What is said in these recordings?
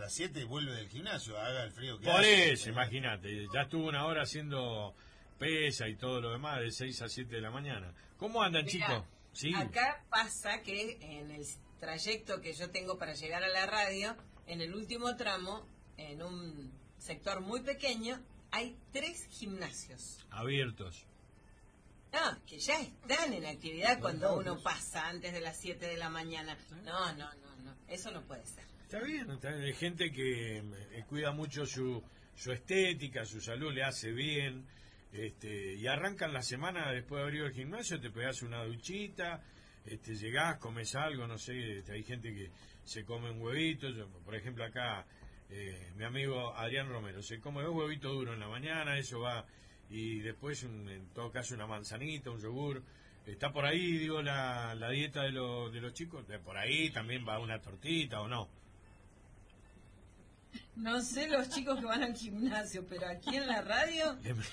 las 7 vuelve del gimnasio, haga el frío que Por hace. eso, imagínate, ya estuvo una hora haciendo pesa y todo lo demás, de 6 a 7 de la mañana. ¿Cómo andan, Mirá, chicos? Sí. Acá pasa que en el trayecto que yo tengo para llegar a la radio, en el último tramo, en un sector muy pequeño, hay 3 gimnasios. Abiertos. No, que ya están en actividad cuando uno pasa antes de las 7 de la mañana. No, eso no puede ser. Está bien, hay gente que cuida mucho su estética, su salud, le hace bien, y arrancan la semana después de abrir el gimnasio, te pegás una duchita, llegás, comes algo, no sé, hay gente que se come un huevito, por ejemplo acá, mi amigo Adrián Romero, se come 2 huevitos duros en la mañana, eso va, y después en todo caso una manzanita, un yogur. ¿Está por ahí, digo, la dieta de los chicos? Por ahí también va una tortita o no. No sé los chicos que van al gimnasio, pero aquí en la radio,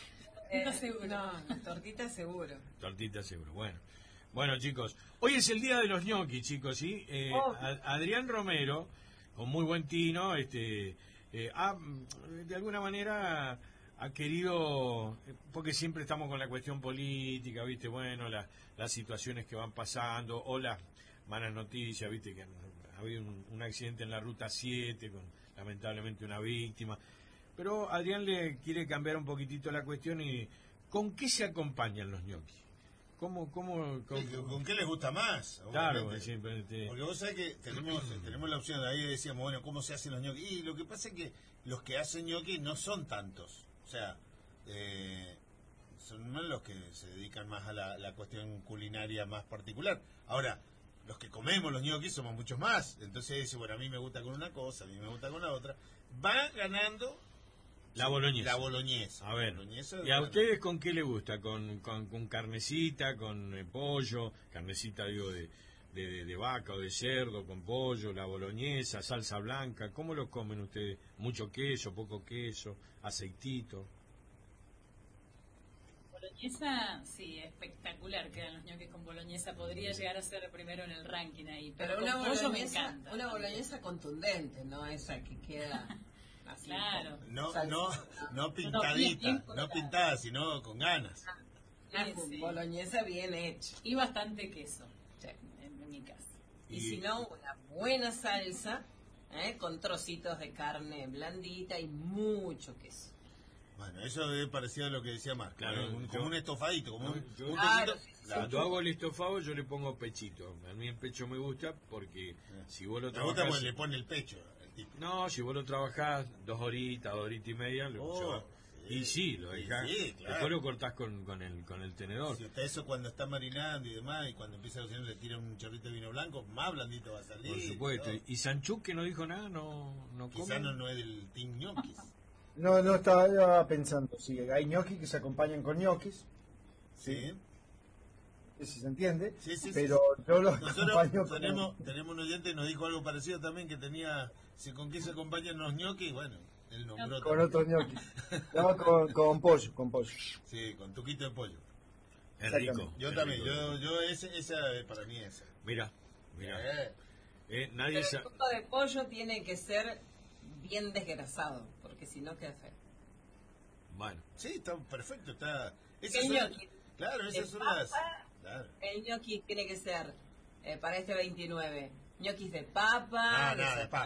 tortita seguro. Tortita seguro, bueno chicos, hoy es el día de los ñoquis, chicos, ¿sí? Adrián Romero, con muy buen tino, de alguna manera ha querido, porque siempre estamos con la cuestión política, viste, bueno, las situaciones que van pasando, o las malas noticias, viste, que ha habido un accidente en la ruta 7 con lamentablemente una víctima, pero Adrián le quiere cambiar un poquitito la cuestión y ¿con qué se acompañan los ñoquis? ¿Con qué les gusta más? Claro, porque vos sabés que tenemos la opción de ahí, decíamos, bueno, ¿cómo se hacen los ñoquis? Y lo que pasa es que los que hacen ñoquis no son tantos, o sea, son los que se dedican más a la cuestión culinaria más particular. Ahora, los que comemos los ñoquis somos muchos más, entonces dice, bueno, a mí me gusta con una cosa, a mí me gusta con la otra, va ganando la boloñesa. La boloñesa. A ver, ¿y a ustedes con qué le gusta? ¿Con carnecita, con pollo? Carnecita, digo, de vaca o de cerdo, con pollo, la boloñesa, salsa blanca. ¿Cómo lo comen ustedes? ¿Mucho queso, poco queso, aceitito? Boloñesa, sí, espectacular quedan los ñoquis con boloñesa. Podría llegar a ser primero en el ranking ahí. Pero una boloñesa contundente, no esa que queda... Así, claro. No pintadita, no pintada, sino con ganas. Sí. Boloñesa bien hecha. Y bastante queso, en mi caso. Y si no, una buena salsa, con trocitos de carne blandita y mucho queso. Bueno, eso es parecido a lo que decía Marco, claro, como un estofadito, como un Cuando hago el estofado yo le pongo pechito. A mí el pecho me gusta porque si vos lo trabajás... Me gusta porque le pone el pecho. No, si vos lo trabajás 2 horitas, 2 horitas y media, y sí, lo dejás, claro. Después lo cortás con el tenedor. Si usted eso cuando está marinando y demás, y cuando empieza a cocinar le tira un chorrito de vino blanco, más blandito va a salir. Por supuesto. ¿No? ¿Y Sanchuk, que no dijo nada, no quizás no es del team ñoquis? No estaba pensando, sí, hay ñoquis que se acompañan con ñoquis. Sí. Si se entiende, sí, pero yo los acompaño tenemos un oyente que nos dijo algo parecido también, que tenía, con qué se acompañan los ñoquis, bueno, él nombró con otros ñoquis, no, con pollo, sí, con tuquito de pollo, es rico, yo también, yo esa para mí esa, mira, nadie el tuco de pollo tiene que ser bien desgrasado, porque si no queda feo. Bueno, sí, está perfecto, está claro, esas son las... Claro. El ñoqui tiene que ser, para este 29, ñoquis de papa,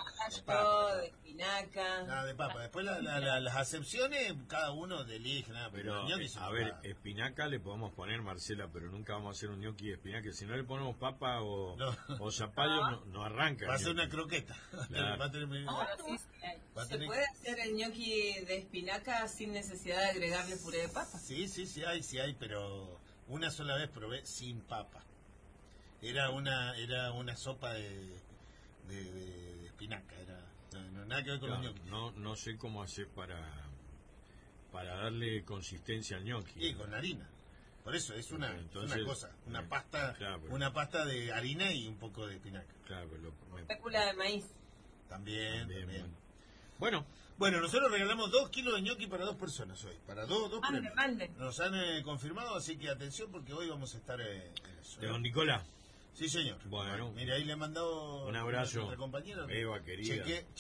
de espinaca. Nada de papa. Después las acepciones, cada uno elige, pero a ver, espinaca le podemos poner, Marcela, pero nunca vamos a hacer un ñoqui de espinaca. Si no le ponemos papa o zapallo, no arranca. Va a ser una croqueta. Claro. ¿Se puede hacer el ñoqui de espinaca sin necesidad de agregarle puré de papa? Sí hay, pero una sola vez probé sin papa. Era una sopa de espinaca, nada que ver con los ñoquis. No sé cómo hacer para darle consistencia al ñoqui. Sí, con harina. Por eso es una cosa, una pasta de harina y un poco de espinaca. Claro, espécula de maíz. También. Bueno, nosotros regalamos 2 kilos de ñoqui para 2 personas hoy, para dos premios. Mande. Nos han confirmado, así que atención porque hoy vamos a estar en eso. De don Nicolás. Sí, señor. Bueno, mire, ahí le he mandado un abrazo. A nuestra compañera. Eva, querida.